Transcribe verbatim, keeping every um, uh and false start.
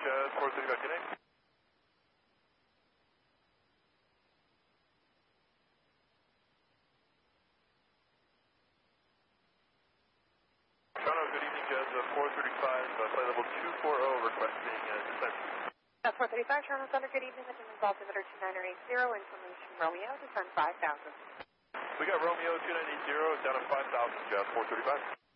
Jazz four thirty-five, good night. Toronto, good evening, Jazz uh, four thirty-five, uh, flight level two forty, requesting uh, descent. Uh, four thirty-five, Toronto Thunder, good evening, attendance altimeter two nine eight zero, information Romeo, descend five thousand. We got Romeo two nine eight zero, down at five thousand, Jazz four thirty-five.